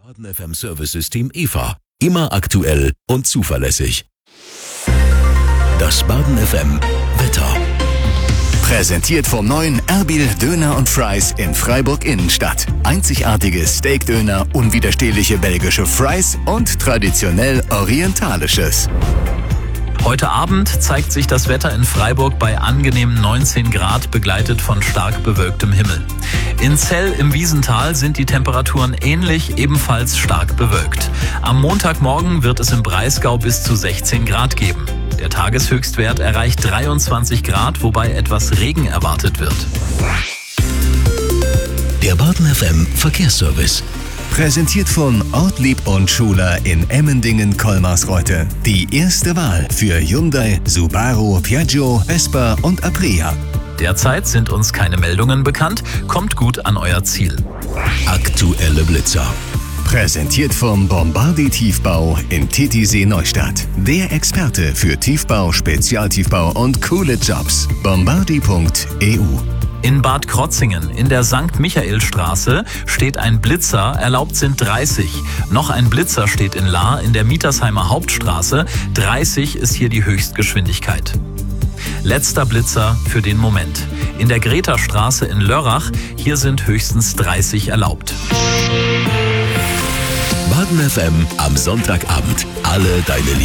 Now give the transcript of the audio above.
Baden FM Service System EVA. Immer aktuell und zuverlässig. Das Baden FM Wetter. Präsentiert vom neuen Erbil Döner und Fries in Freiburg Innenstadt. Einzigartige Steakdöner, unwiderstehliche belgische Fries und traditionell orientalisches. Heute Abend zeigt sich das Wetter in Freiburg bei angenehmen 19 Grad, begleitet von stark bewölktem Himmel. In Zell im Wiesental sind die Temperaturen ähnlich, ebenfalls stark bewölkt. Am Montagmorgen wird es im Breisgau bis zu 16 Grad geben. Der Tageshöchstwert erreicht 23 Grad, wobei etwas Regen erwartet wird. Der Baden FM Verkehrsservice. Präsentiert von Ortlieb und Schuler in Emmendingen-Kolmarsreuth. Die erste Wahl für Hyundai, Subaru, Piaggio, Vespa und Aprilia. Derzeit sind uns keine Meldungen bekannt. Kommt gut an euer Ziel. Aktuelle Blitzer. Präsentiert vom Bombardi Tiefbau in Titisee Neustadt. Der Experte für Tiefbau, Spezialtiefbau und coole Jobs. Bombardi.eu. In Bad Krotzingen in der St. Michaelstraße steht ein Blitzer, erlaubt sind 30. Noch ein Blitzer steht in Lahr in der Mietersheimer Hauptstraße. 30 ist hier die Höchstgeschwindigkeit. Letzter Blitzer für den Moment. In der Greta-Straße in Lörrach, hier sind höchstens 30 erlaubt. Baden FM am Sonntagabend. Alle deine